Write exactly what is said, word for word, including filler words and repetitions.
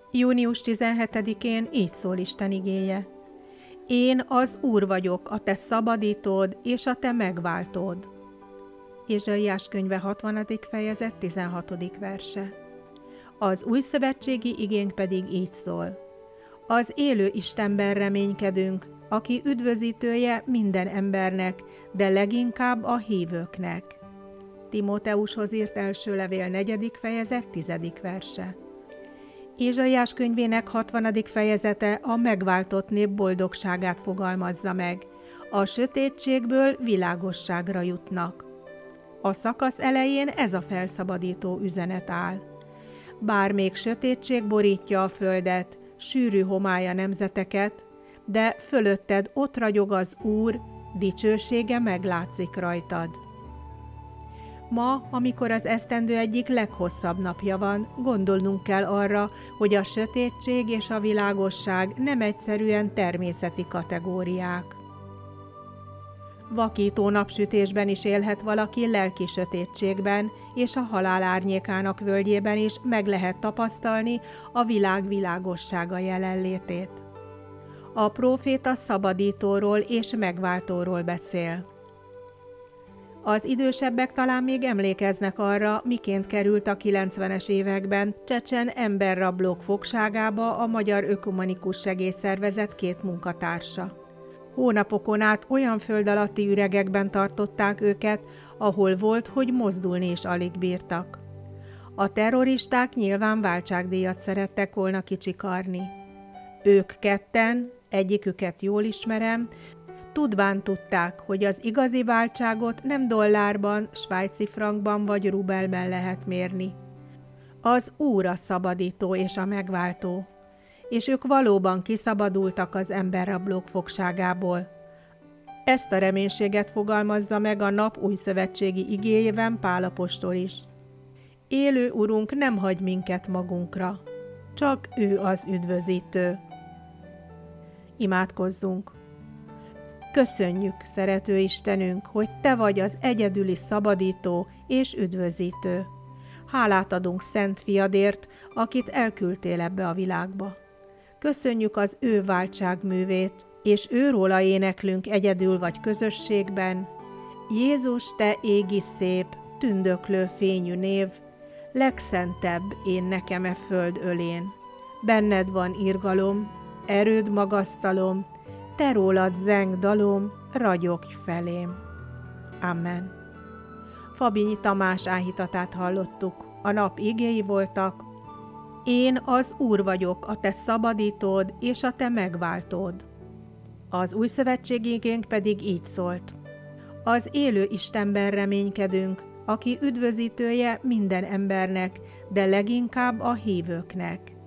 június tizenhetedikén így szól Isten igéje. Én az Úr vagyok, a te szabadítód és a te megváltód. Ézsaiás könyve hatvanadik fejezet tizenhatodik verse. Az újszövetségi igénk pedig így szól. Az élő Istenben reménykedünk, aki üdvözítője minden embernek, de leginkább a hívőknek. Timóteushoz írt első levél negyedik fejezet tizedik verse. Ézsaiás könyvének hatvanadik fejezete a megváltott nép boldogságát fogalmazza meg. A sötétségből világosságra jutnak. A szakasz elején ez a felszabadító üzenet áll. Bár még sötétség borítja a földet, sűrű homály a nemzeteket, de fölötted ott ragyog az Úr, dicsősége meglátszik rajtad. Ma, amikor az esztendő egyik leghosszabb napja van, gondolnunk kell arra, hogy a sötétség és a világosság nem egyszerűen természeti kategóriák. Vakító napsütésben is élhet valaki lelki sötétségben, és a halál árnyékának völgyében is meg lehet tapasztalni a világ világossága jelenlétét. A próféta szabadítóról és megváltóról beszél. Az idősebbek talán még emlékeznek arra, miként került a kilencvenes években csecsen emberrablók fogságába a Magyar Ökumenikus Segélyszervezet két munkatársa. Hónapokon át olyan föld alatti üregekben tartották őket, ahol volt, hogy mozdulni is alig bírtak. A terroristák nyilván váltságdíjat szerettek volna kicsikarni. Ők ketten, egyiküket jól ismerem, tudván tudták, hogy az igazi váltságot nem dollárban, svájci frankban vagy rubelben lehet mérni. Az Úr a szabadító és a megváltó, és ők valóban kiszabadultak az emberrablók fogságából. Ezt a reménységet fogalmazza meg a nap újszövetségi igéjében Pál apostol is. Élő Urunk nem hagy minket magunkra, csak ő az üdvözítő. Imádkozzunk! Köszönjük, szerető Istenünk, hogy te vagy az egyedüli szabadító és üdvözítő. Hálát adunk Szent Fiadért, akit elküldtél ebbe a világba. Köszönjük az ő váltságművét, és őróla éneklünk egyedül vagy közösségben. Jézus, te égi szép, tündöklő fényű név, legszentebb én nekem e föld ölén. Benned van irgalom, erőd magasztalom, te rólad zeng dalom, ragyogj felém. Amen. Fabinyi Tamás áhítatát hallottuk, a nap igéi voltak. Én az Úr vagyok, a te szabadítód és a te megváltód. Az újszövetségi igénk pedig így szólt. Az élő Istenben reménykedünk, aki üdvözítője minden embernek, de leginkább a hívőknek.